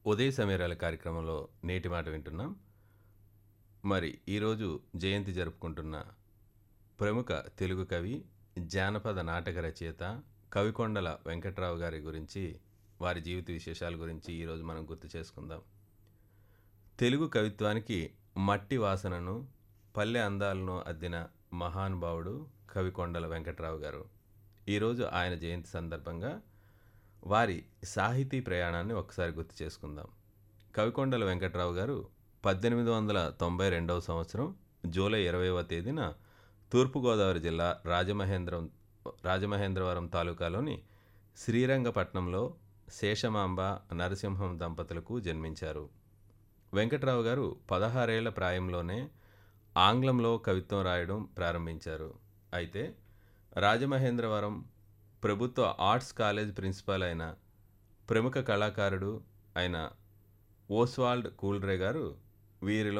ఉదయ సమీరాల కార్యక్రమంలో నేటి మాట వింటున్నాం. మరి ఈరోజు జయంతి జరుపుకుంటున్న ప్రముఖ తెలుగు కవి, జానపద నాటక రచయిత కవికొండల వెంకట్రావు గారి గురించి, వారి జీవిత విశేషాల గురించి ఈరోజు మనం గుర్తు చేసుకుందాం. తెలుగు కవిత్వానికి మట్టి వాసనను, పల్లె అందాలను అద్దిన మహానుభావుడు కవికొండల వెంకట్రావు గారు. ఈరోజు ఆయన జయంతి సందర్భంగా వారి సాహితీ ప్రయాణాన్ని ఒకసారి గుర్తు చేసుకుందాం. కవికొండల వెంకట్రావు గారు 1892వ సంవత్సరం జూలై 20వ తేదీన తూర్పుగోదావరి జిల్లా రాజమహేంద్రవరం తాలూకాలోని శ్రీరంగపట్నంలో శేషమాంబ నరసింహం దంపతులకు జన్మించారు. వెంకట్రావు గారు 16 ఏళ్ల ప్రాయంలోనే ఆంగ్లంలో కవిత్వం రాయడం ప్రారంభించారు. అయితే రాజమహేంద్రవరం ప్రభుత్వ ఆర్ట్స్ కాలేజ్ ప్రిన్సిపాల్ అయిన ప్రముఖ కళాకారుడు అయిన ఓస్వాల్డ్ కూల్రే గారు వీరిలో